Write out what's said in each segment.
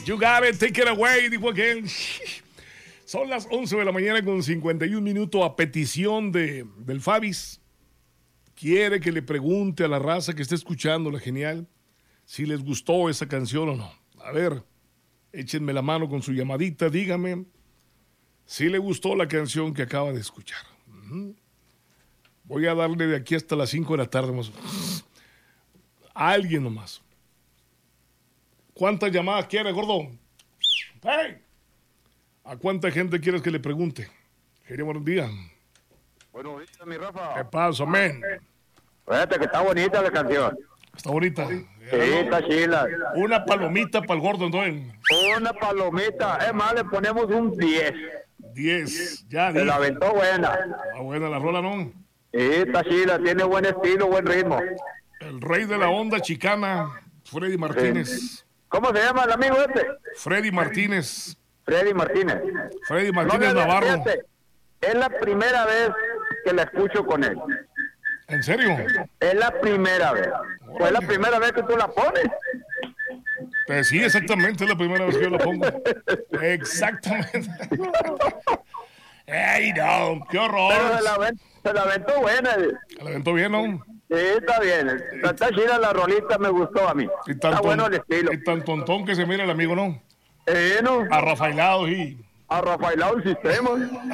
You got it, take it away, dijo aquel. Son las 11 de la mañana con 51 minutos a petición del Fabis. Quiere que le pregunte a la raza que está escuchando la genial si les gustó esa canción o no. A ver, échenme la mano con su llamadita, dígame si le gustó la canción que acaba de escuchar. Voy a darle de aquí hasta las 5 de la tarde más. A alguien nomás. ¿Cuántas llamadas quiere, gordo? ¡Hey! ¿A cuánta gente quieres que le pregunte? Quería buenos días. Buenos días, mi Rafa. ¿Qué pasa, men? Fíjate que está bonita la canción. Está bonita. Sí, está chila. Una palomita para el gordo, entonces. Una palomita. Es más, le ponemos un 10. 10. Ya, Se la aventó buena. Ah, buena la rola, ¿no? Sí, está chila. Tiene buen estilo, buen ritmo. El rey de la onda chicana, Freddy Martínez. Sí. ¿Cómo se llama el amigo este? Freddy Martínez. Freddy Martínez. Freddy Martínez Navarro. Fíjate, es la primera vez que la escucho con él. ¿En serio? Es la primera vez. Fue la primera vez que tú la pones. Sí, exactamente, es la primera vez que yo la pongo. Exactamente. ¡Ey, no! ¡Qué horror! Pero se la aventó buena. Se la aventó bien, ¿no? Sí, está bien. Está chida la rolita, me gustó a mí. Está bueno el estilo. Y tan tontón que se mira el amigo, ¿no? ¿No? Arrafailado, sí. Arrafailado el sistema.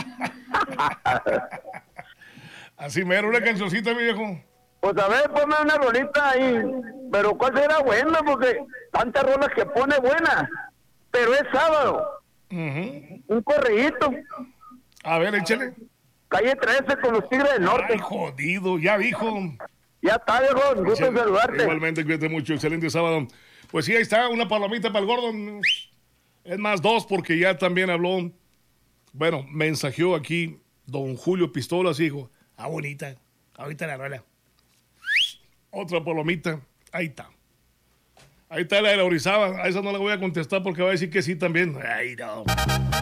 Así mero, una cancioncita, mi viejo. Pues a ver, ponme una rolita ahí. Pero ¿cuál será buena? Porque tantas rolas que pone buenas. Pero es sábado. Un correíto. A ver, échale. Calle 13 con los Tigres del Norte. Ay, jodido, ya dijo. Ya está, viejo. Gusto en saludarte. Igualmente, cuídate mucho. Excelente sábado. Pues sí, ahí está, una palomita para el gordo. Es más, 2, porque ya también habló. Bueno, mensajeó aquí don Julio Pistolas, hijo. Ah, bonita. Ahorita la rola. Otra palomita. Ahí está. Ahí está la de la Orizaba. A esa no la voy a contestar porque va a decir que sí también. Ay, no.